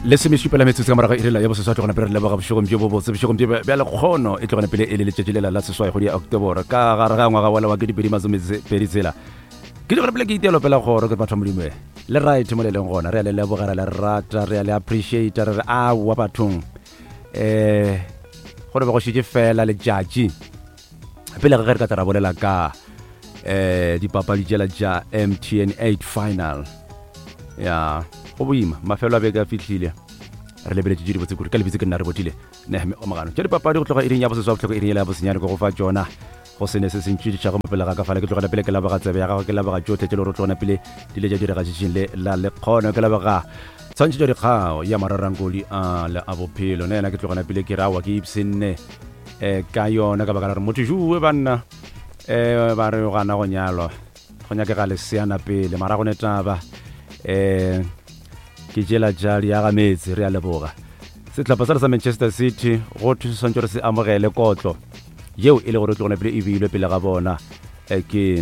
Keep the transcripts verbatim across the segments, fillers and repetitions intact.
se me shipela metsi ka mara ga irela ya boseswa tlo gona pere le ba ga bshogom je bo botse bshogom je ba le khono e tlo gona pele e le letšatši lela la seswa go di October ka ga ga ngwa ga wala wa ke di pedi mazome pedi tsela ke tlo gona pele ke itelo pela gore ke batho modimo le right mo le leng gona re le le bogara le rata re le appreciate re a wa bathong eh gore ba go shije fela le judge pele ga re ka tara bolela ka eh di papadi jela ja M T N eight final ya go boima mafelo a bega fitlhile re lebeletse di botse gore ka lebitse ke nna re botile ne o magano tšedi papadi go tloga ireng ya boseswa go tloga ireng ya bosenyane go fa jona go se ne se sentšhi tša go mopela ga ka fala ke tloga pele ke la baga tsebe ya ga ke la baga jotlhe tšelo re tlogona pele di le ja dire ga tšitšing le la le khono ke la baga tshwantse di kgao ya mararangoli a le a bophelo ne na ke tlogona pele ke rawa ke ipsenne eh ka yona ka baga re motho juwe banna eh ba re gana go nyalwa go nyake ga le seana pele mara go netaba eh ke jela jali ya ga metsi re a leboga se tlapa sa Manchester City go thusantse re se amogele kotlo yeo e le gore tlogona pele e beilwe pele ga bona e ke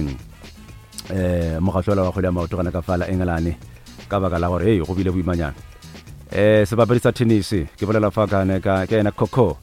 eh mogahlola wa go le maoto kana ka fala England ka baka la gore hey go bile boimanyana eh se babedi sa tennis ke bolela fa kana ka ke ena Coco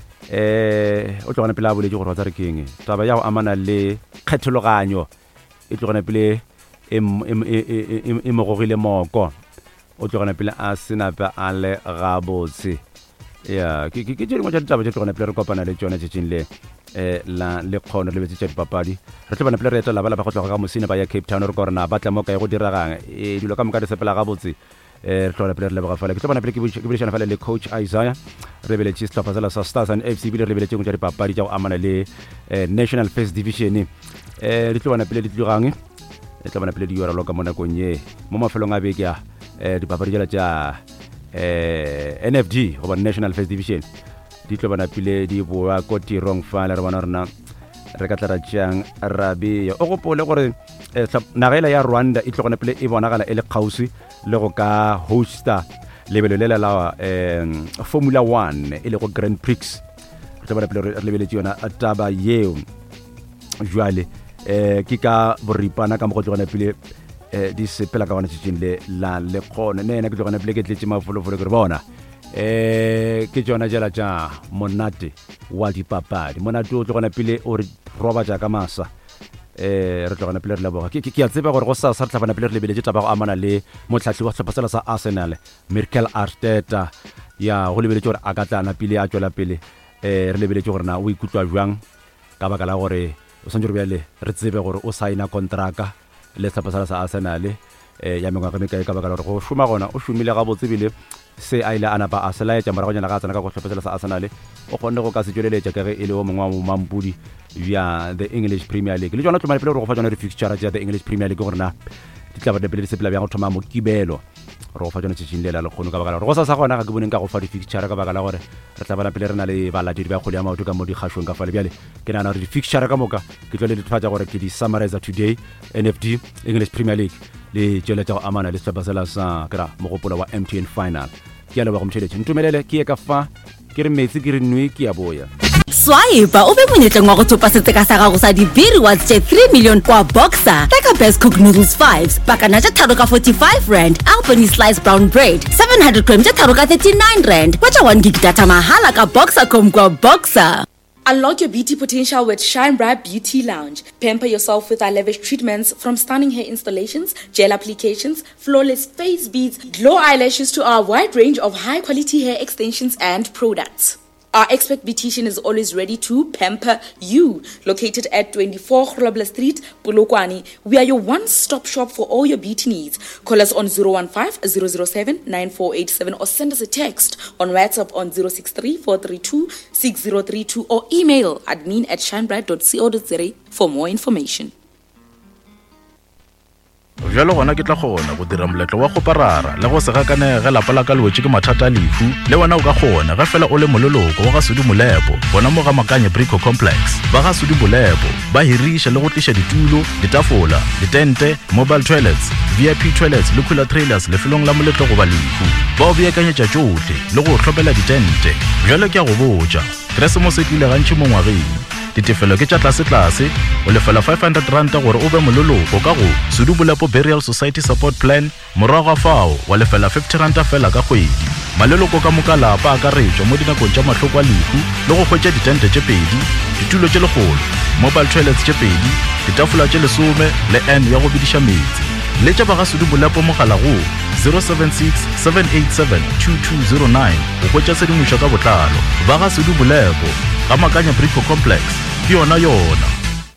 eh o tlogona pele a bole go rotsa re keng taba ya go amana le kgethologanyo e tlogona pele e e mogogile moko o tlogana pele a sena pa a le gabotse ya ke ke ke dingwe tša ditaba tše tlogana pele re kopana le tšona tšetšeng le eh la le khono le betse tša dipapadi re tlobana pele re etela bala ba go tloga ka mosine ba ya Cape Town re korana ba tla mo ka go diragang e dilo ka moka di sepela gabotse eh re tlogana pele re leboga fela ke tlobana pele ke bolešana fela le coach Isaiah re beletse setlhopha sa Stars and F C bile re beletse tša dipapadi tša go amana le National First Division eh re tlobana pele di tlogang e tlobana pele di yora loka mo nakong ye mo mafelong a beke ya eh di papadi jela tša eh N F D go ba National First Division di tlo bana pile di boa ko tirong fa le re bona rena re ka tla tšang rabi o go pole gore nagela ya Rwanda e tlogona pile e bonagala e le kgausi le go ka hosta lebelo le la eh Formula one e le go Grand Prix re tla bana pile re lebeletse yona taba yeo jwale eh ke ka boripana ka mo go tlogona pile eh di sepela ka bona tšitšing le la le khona ne na ke tlogana pele ke tletse mafolofolo ke re bona eh ke jona jela ja monate wa dipapadi monate o tlogana pele o re roba ja ka masa eh re tlogana pele re leboga ke ke a tseba gore go sa sa tlhabana pele re lebeletse taba go amana le motlhatlhi wa tlhopha sa Arsenal Mikel Arteta ya go lebeletse gore a ka tlana pele a tswela pele eh re lebeletse gore na o ikutlwa jwang ka baka la gore o santse re bjale re tsebe gore o saina kontraka le tlhopha sa Arsenal eh ya mengwa ka meka ka baka la gore go šoma gona o šomile ga botse bile se a ile ana ba asela ya mara go nyana ga tsana ka go tlhopha sa Arsenal o kgonne go ka se tsweleletša ka ge e le o mongwa mo mampudi via the English Premier League le jona tlhoma pele go fa jona re fixture ya the English Premier League gore na di tla ba de pele se pela bja go thoma mo kibelo re go fa jona tšhintlela le kgono ka baka la gore go sa sa gona ga ke boneng ka go fa di fixture ka baka la gore re tla bana pele re na le balatedi ba kgole ya maoto ka mo di khashong ka fa le bjale ke nana re di fixture ka moka ke tlo le ditfatša gore ke di summarize today N F D English Premier League le tšweletša go amana le setlhopha sa kra mogopolo wa M T N final ke a leba go mtheletše ntumelele ke ye ka fa ke re metsi ke re nwe ke a boya Swipe o be monyetleng wa go thopa seteka sa gago sa dibiri wa tše three million kwa Boxer reka Best Cook Noodles fives pakana tša tharo ka forty-five rand Albany Sliced Brown Bread seven hundred grams tša tharo ka thirty-nine rand kwa tša one gig data mahala ka Boxer com kwa Boxer. Unlock your beauty potential with Shine Bright Beauty Lounge. Pamper yourself with our lavish treatments from stunning hair installations, gel applications, flawless face beads, glow eyelashes to our wide range of high-quality hair extensions and products. Our expert beautician is always ready to pamper you. Located at twenty-four Grobler Street, Polokwane, we are your one-stop shop for all your beauty needs. Call us on zero one five, zero zero seven, nine four eight seven or send us a text on WhatsApp on zero six three, four three two, six zero three two or email admin at shinebright dot co dot za for more information. Jalo gona ke tla gona go dira moletlo wa go parara le go se gakanege lapa la ka lwetse ke mathata lefu le wena o ka gona ga fela o le mololoko wa ga Sudi Molepo bona mo ga Makanye Brico Complex ba ga Sudi Molepo ba hirisha le go tlisha ditulo ditafola ditente mobile toilets V I P toilets le cooler trailers le felong la moletlo go ba lefu ba o beakanyetša tšohle le go tlhopela ditente jalo ke a go botša Christmas e tlile gantši mo ngwageng ditefelo ke tša tlase-tlase o lefela five hundred rand gore o be mololoko ka go Sudi Molepo Burial Society Support Plan morago ga fao wa lefela fifty rand fela ka kgwedi maleloko ka moka lapa a ka retswa mo dinakong tša mahloko a lehu le go hwetša ditente tše pedi, ditulo tše legolo, mobile toilets tše pedi, ditafola tše lesome le N ya go bediša metsi. Le tša bagasudu bolepo mogala go zero seven six seven eight seven two two zero nine go hwetša sedimošo ka botlalo. Bagasudu bolepo ga Makanya Brico Complex ke yona yona.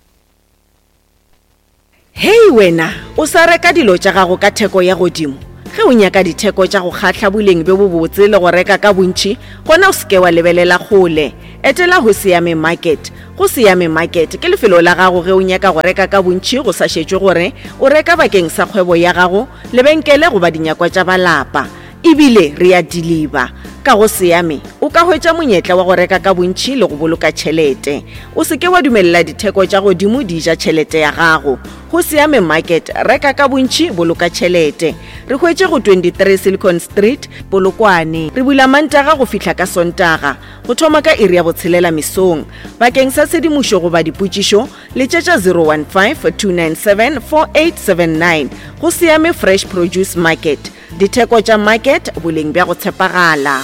Hei wena, o sa reka dilo tša gago ka theko ya godimo. Ge o nyaka ditheko tša go kgatla boleng be bo botse le go reka ka bontši, gona o seke wa lebelela kgole. Etela go Siame Market. Go Siame Market ke lefelo la gago ge o nyaka go reka ka bontši go sa šetšwe gore o reka bakeng sa kgwebo ya gago, lebenkele goba dinyakwa tša balapa. Ebile re a deliver. Ka go Siame o ka hwetša monyetla wa go reka ka bontši le go boloka tšhelete. O seke wa dumelela ditheko tša godimo di ja tšhelete ya gago. Go Siame Market reka ka bontši boloka tšhelete. Re hwetše go twenty-three Silicon Street, Polokwane. Re bula Mantaga go fihla ka Sontaga. Go thoma ka iri ya botshelela mesong. Bakeng sa sedimošo goba dipotšišo le tšetša zero one five two nine seven four eight seven nine. Go Siame Fresh Produce Market. Ditheko tša market boleng bja go tshepagala.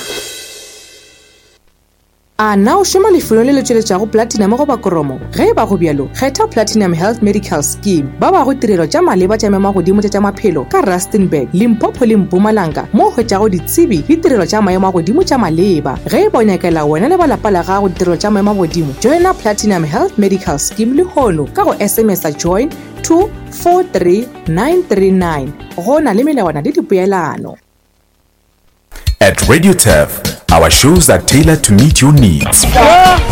A na o šoma lefelo le le tšweletšago platinum go bakoromo? Ge ba go bjalo, kgetha Platinum Health Medical Scheme. Ba ba go tirelo tša maleba tša mema godimo tša maphelo ka Rustenburg, Limpopo le Mpumalanga, mo hwetšago ditsebi le tirelo tša maemo godimo tša maleba. Ge ba nyakela wena le balapa la gago ditirelo tša maemo godimo, joina Platinum Health Medical Scheme le hono ka go S M S a join two four three nine three nine. Go na le melawana le dipeelano. At Radio T E F, our shows are tailored to meet your needs. With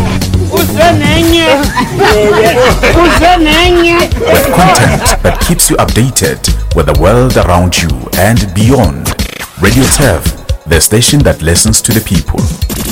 content that keeps you updated with the world around you and beyond. Radio T E F, the station that listens to the people.